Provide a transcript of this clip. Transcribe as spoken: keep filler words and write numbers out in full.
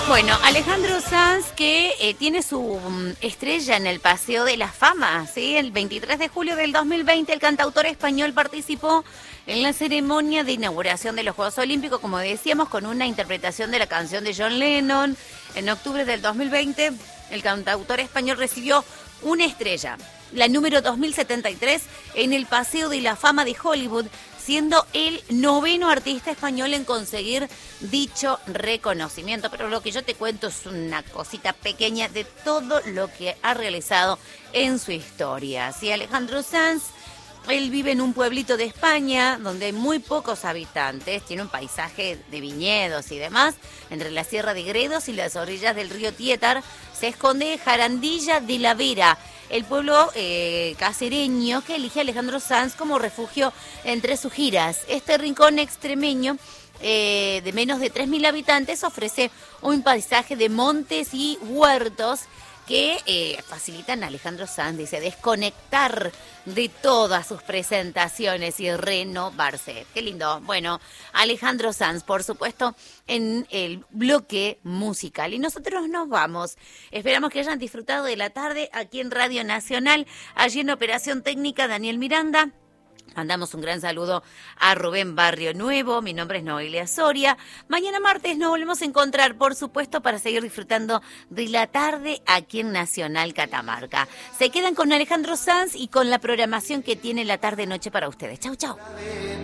Bueno, Alejandro Sanz, que eh, tiene su um, estrella en el Paseo de la Fama, ¿sí? El veintitrés de julio del dos mil veinte, el cantautor español participó en la ceremonia de inauguración de los Juegos Olímpicos, como decíamos, con una interpretación de la canción de John Lennon. En octubre del dos mil veinte, el cantautor español recibió una estrella, la número dos mil setenta y tres, en el Paseo de la Fama de Hollywood, siendo el noveno artista español en conseguir dicho reconocimiento. Pero lo que yo te cuento es una cosita pequeña de todo lo que ha realizado en su historia. Sí, Alejandro Sanz, él vive en un pueblito de España donde hay muy pocos habitantes, tiene un paisaje de viñedos y demás. Entre la Sierra de Gredos y las orillas del río Tietar se esconde Jarandilla de la Vera, el pueblo eh, casereño que elige a Alejandro Sanz como refugio entre sus giras. Este rincón extremeño eh, de menos de tres mil habitantes ofrece un paisaje de montes y huertos que eh, facilitan a Alejandro Sanz, dice, desconectar de todas sus presentaciones y renovarse. Qué lindo. Bueno, Alejandro Sanz, por supuesto, en el bloque musical. Y nosotros nos vamos. Esperamos que hayan disfrutado de la tarde aquí en Radio Nacional. Allí en Operación Técnica, Daniel Miranda. Mandamos un gran saludo a Rubén Barrio Nuevo. Mi nombre es Noelia Soria. Mañana martes nos volvemos a encontrar, por supuesto, para seguir disfrutando de la tarde aquí en Nacional Catamarca. Se quedan con Alejandro Sanz y con la programación que tiene la tarde-noche para ustedes. Chau, chau.